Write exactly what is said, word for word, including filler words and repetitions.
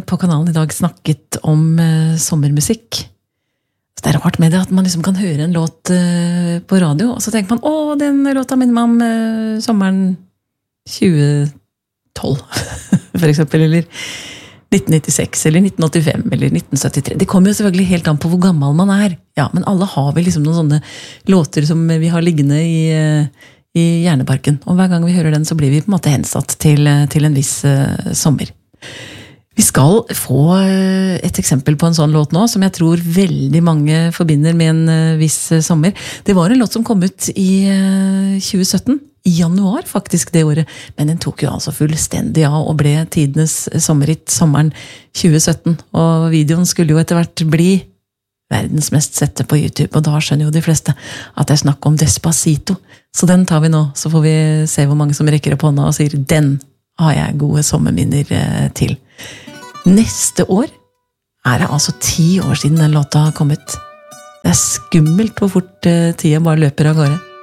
på kanalen i dag snakket om uh, sommermusikk. Så det er rart med det at man liksom kan høre en låt uh, på radio, og så tenker man, å, den låta minner meg om uh, sommeren tjue tolv, for eksempel, eller nitten nittiseks, eller nitten åttifem, eller nitten syttitre. Det kommer jo selvfølgelig helt an på hvor gammel man er. Ja, men alle har vel liksom noen sånne låter som vi har liggende i, i hjernebarken. Og hver gang vi hører den, så blir vi på en måte hensatt til, til en viss uh, sommer. Vi skal få uh, et eksempel på en sånn låt nå, som jeg tror veldig mange forbinder med en uh, viss uh, sommer. Det var en låt som kom ut i uh, tjue sytten, i januar faktisk det året, men den tok jo altså fullstendig av og ble tidenes sommerhit sommeren tjue sytten, og videoen skulle jo etter hvert bli verdens mest sette på YouTube, og da skjønner jo de fleste at det er snakk om Despacito, så den tar vi nå, så får vi se hvor mange som rekker opp hånda og sier, den har jeg gode sommerminner til. Neste år er det altså ti år siden den låta har kommet. Det er skummelt hvor fort tida bare løper av gårde.